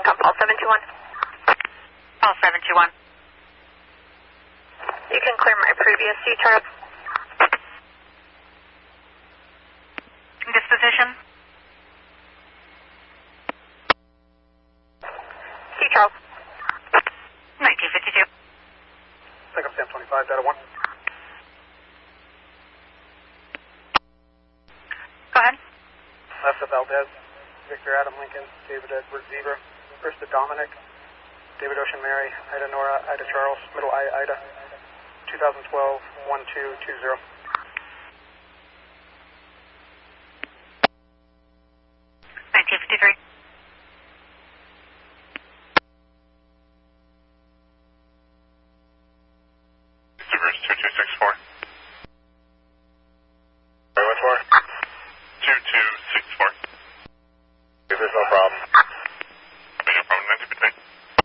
CENTCOM, Paul 721. Paul 721. You can clear my previous C-Charles. Disposition? C-Charles. 1952. CENTCOM Sam 25, data 1. Go ahead. Left of Valdez, Victor Adam Lincoln, David Edward Zebra, first of Dominic, David Ocean Mary, Ida Nora, Ida Charles, middle I Ida, 2012 1220.